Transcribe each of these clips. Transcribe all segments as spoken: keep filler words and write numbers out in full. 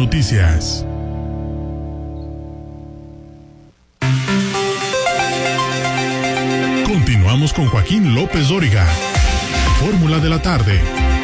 Noticias. Continuamos con Joaquín López Dóriga. Fórmula de la tarde.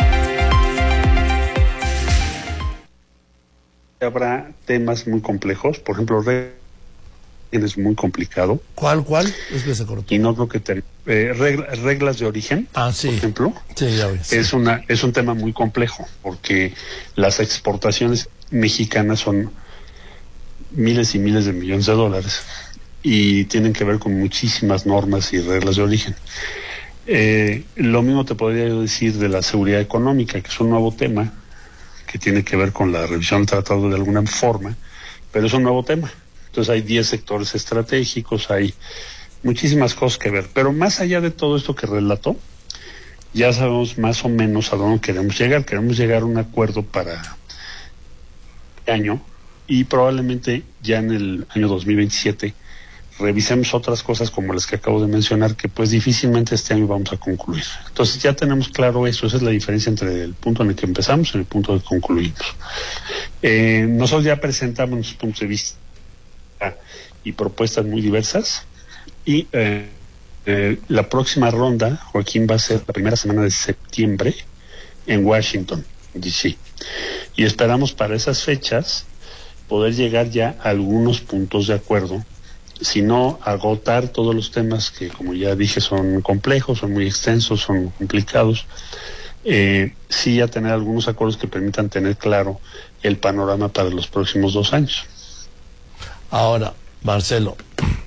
Habrá temas muy complejos, por ejemplo, es muy complicado. ¿Cuál, cuál? Es que se cortó. Y no creo que te, eh, regla, reglas de origen, ah, sí. por ejemplo, sí, ya ves, sí. es una es un tema muy complejo porque las exportaciones mexicanas son miles y miles de millones de dólares y tienen que ver con muchísimas normas y reglas de origen. Eh, lo mismo te podría yo decir de la seguridad económica, que es un nuevo tema que tiene que ver con la revisión del tratado de alguna forma, pero es un nuevo tema. Entonces hay diez sectores estratégicos, hay muchísimas cosas que ver. Pero más allá de todo esto que relató, ya sabemos más o menos a dónde queremos llegar. Queremos llegar a un acuerdo para este año y probablemente ya en el año dos mil veintisiete revisemos otras cosas como las que acabo de mencionar, que pues difícilmente este año vamos a concluir. Entonces ya tenemos claro eso, esa es la diferencia entre el punto en el que empezamos y el punto en el que concluimos. Eh, nosotros ya presentamos nuestros puntos de vista y propuestas muy diversas y eh, eh, la próxima ronda, Joaquín, va a ser la primera semana de septiembre en Washington, D C y esperamos para esas fechas poder llegar ya a algunos puntos de acuerdo, si no agotar todos los temas que, como ya dije, son complejos, son muy extensos, son complicados, eh, sí ya tener algunos acuerdos que permitan tener claro el panorama para los próximos dos años. Ahora, Marcelo,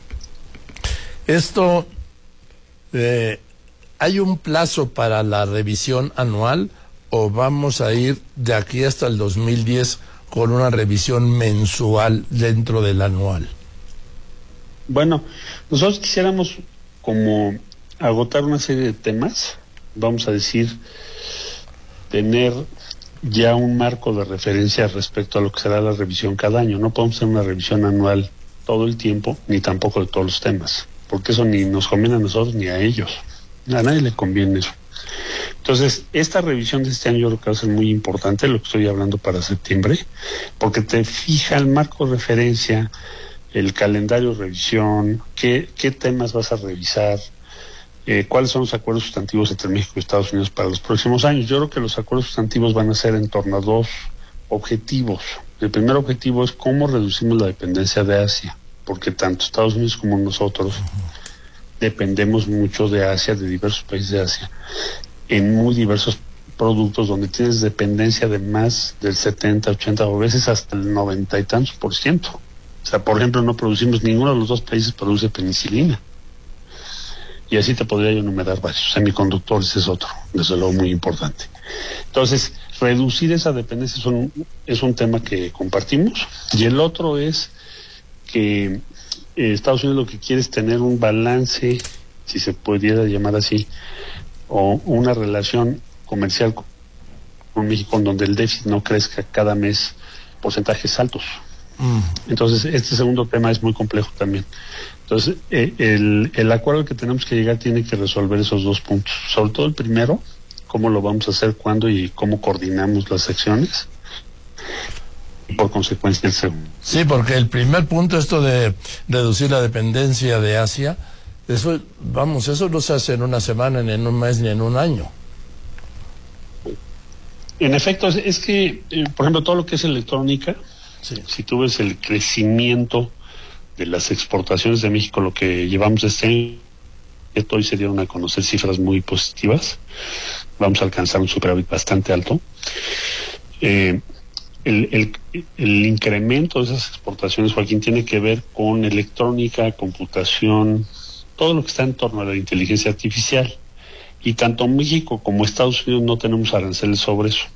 esto, eh, ¿hay un plazo para la revisión anual o vamos a ir de aquí hasta el dos mil diez con una revisión mensual dentro del anual? Bueno, nosotros quisiéramos como agotar una serie de temas, vamos a decir, tener ya un marco de referencia respecto a lo que será la revisión cada año. No podemos hacer una revisión anual todo el tiempo, ni tampoco de todos los temas, porque eso ni nos conviene a nosotros ni a ellos. A nadie le conviene eso. Entonces, esta revisión de este año yo creo que va a ser muy importante, lo que estoy hablando para septiembre, porque te fija el marco de referencia, el calendario de revisión, qué, qué temas vas a revisar, Eh, cuáles son los acuerdos sustantivos entre México y Estados Unidos para los próximos años. Yo creo que los acuerdos sustantivos van a ser en torno a dos objetivos. El primer objetivo es cómo reducimos la dependencia de Asia, porque tanto Estados Unidos como nosotros dependemos mucho de Asia, de diversos países de Asia, en muy diversos productos donde tienes dependencia de más del setenta, ochenta o veces hasta el noventa y tantos por ciento. O sea, por ejemplo, no producimos, ninguno de los dos países produce penicilina. Y así te podría yo enumerar varios. Semiconductores es otro, desde luego muy importante. Entonces, reducir esa dependencia es un, es un tema que compartimos. Y el otro es que eh, Estados Unidos lo que quiere es tener un balance, si se pudiera llamar así, o una relación comercial con México en donde el déficit no crezca cada mes porcentajes altos. Mm. Entonces, este segundo tema es muy complejo también. Entonces, eh, el, el acuerdo que tenemos que llegar tiene que resolver esos dos puntos. Sobre todo el primero, cómo lo vamos a hacer, cuándo y cómo coordinamos las acciones. Y por consecuencia el segundo. Sí, porque el primer punto, esto de reducir la dependencia de Asia, eso, vamos, eso no se hace en una semana, ni en un mes, ni en un año. En efecto, es, es que, eh, por ejemplo, todo lo que es electrónica, sí. Si tú ves el crecimiento de las exportaciones de México, lo que llevamos este año, hoy se dieron a conocer cifras muy positivas, vamos a alcanzar un superávit bastante alto. Eh, el, el, el incremento de esas exportaciones, Joaquín, tiene que ver con electrónica, computación, todo lo que está en torno a la inteligencia artificial, y tanto México como Estados Unidos no tenemos aranceles sobre eso,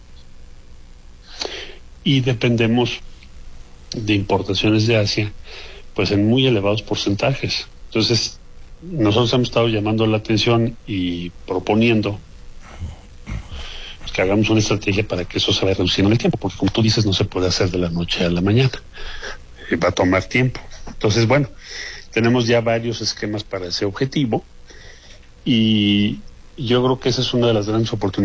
y dependemos de importaciones de Asia pues en muy elevados porcentajes. Entonces nosotros hemos estado llamando la atención y proponiendo pues, que hagamos una estrategia para que eso se vaya reduciendo en el tiempo, porque como tú dices no se puede hacer de la noche a la mañana, eh, va a tomar tiempo. Entonces bueno, tenemos ya varios esquemas para ese objetivo y yo creo que esa es una de las grandes oportunidades